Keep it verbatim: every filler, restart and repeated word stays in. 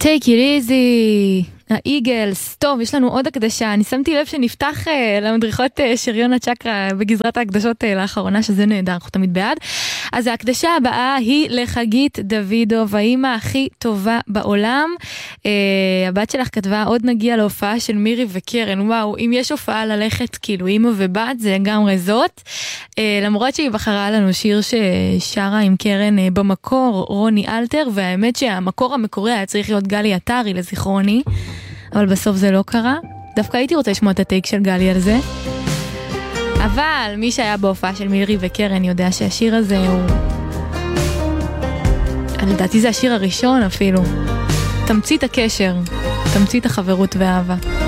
Take it easy, האיגלס. טוב, יש לנו עוד הקדשה. אני שמתי לב שנפתח אה, למדריכות אה, שריון הצ'קרה בגזרת ההקדשות אה, לאחרונה, שזה נהדר, אנחנו תמיד בעד. אז ההקדשה הבאה היא לחגית דוידוב, האמא הכי טובה בעולם. אה, הבת שלך כתבה, עוד נגיע להופעה של מירי וקרן. וואו, אם יש הופעה ללכת כאילו אמא ובת, זה גם רזות. אה, למרות שהיא בחרה לנו שיר ששרה עם קרן אה, במקור, רוני אלתר, והאמת שהמקור המקורי היה צריך להיות גלי אתרי לזיכרוני. אבל בסוף זה לא קרה. דווקא הייתי רוצה לשמוע את הטייק של גלי על זה. אבל מי שהיה בהופעה של מירי וקרן יודע שהשיר הזה הוא... לדעתי זה השיר הראשון אפילו. תמצית הקשר, תמצית החברות והאהבה.